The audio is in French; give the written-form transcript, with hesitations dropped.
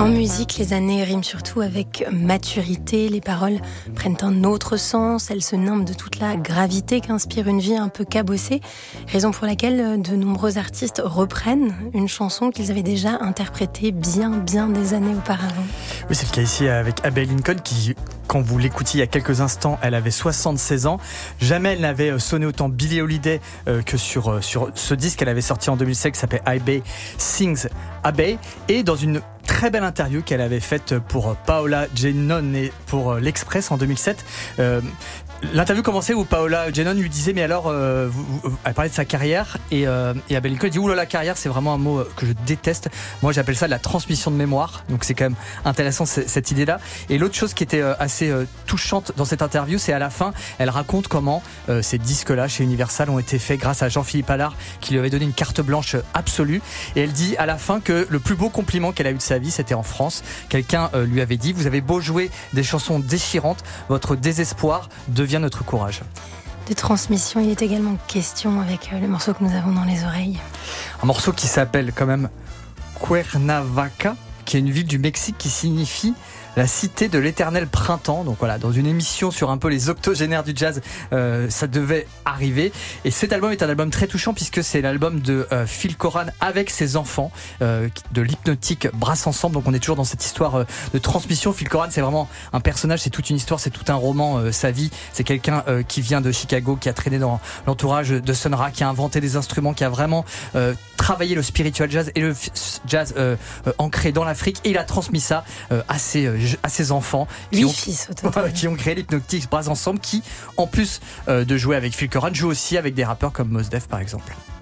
En musique, les années riment surtout avec maturité. Les paroles prennent un autre sens. Elles se nimbent de toute la gravité qu'inspire une vie un peu cabossée. Raison pour laquelle de nombreux artistes reprennent une chanson qu'ils avaient déjà interprétée bien des années auparavant. Oui, c'est le cas ici avec Abbey Lincoln qui, quand vous l'écoutiez il y a quelques instants, elle avait 76 ans. Jamais elle n'avait sonné autant Billie Holiday que sur ce disque qu'elle avait sorti en 2007 qui s'appelait Abbey Sings Abbey. Et dans une très belle interview qu'elle avait faite pour Paola Gennon et pour l'Express en 2007. L'interview commençait où Paola Gennon lui disait mais alors elle parlait de sa carrière et Abbey Lincoln dit oulala, la carrière c'est vraiment un mot que je déteste, moi j'appelle ça de la transmission de mémoire, donc c'est quand même intéressant cette idée là. Et l'autre chose qui était assez touchante dans cette interview, c'est à la fin elle raconte comment ces disques là chez Universal ont été faits grâce à Jean-Philippe Allard qui lui avait donné une carte blanche absolue, et elle dit à la fin que le plus beau compliment qu'elle a eu de sa vie c'était en France. Quelqu'un lui avait dit vous avez beau jouer des chansons déchirantes, votre désespoir devient notre courage. De transmission, il est également question avec le morceau que nous avons dans les oreilles. Un morceau qui s'appelle quand même Cuernavaca, qui est une ville du Mexique qui signifie la cité de l'éternel printemps. Donc voilà, dans une émission sur un peu les octogénaires du jazz, ça devait arriver. Et cet album est un album très touchant puisque c'est l'album de Phil Coran avec ses enfants, de l'Hypnotique Brass Ensemble. Donc on est toujours dans cette histoire de transmission. Phil Coran, c'est vraiment un personnage, c'est toute une histoire, c'est tout un roman, sa vie. C'est quelqu'un qui vient de Chicago, qui a traîné dans l'entourage de Sun Ra, qui a inventé des instruments, qui a vraiment travaillé le spiritual jazz et le jazz ancré dans l'Afrique. Et il a transmis ça à ses enfants qui ont créé l'Hypnotic Brass Ensemble, qui en plus de jouer avec Phil Coran joue aussi avec des rappeurs comme Mos Def par exemple.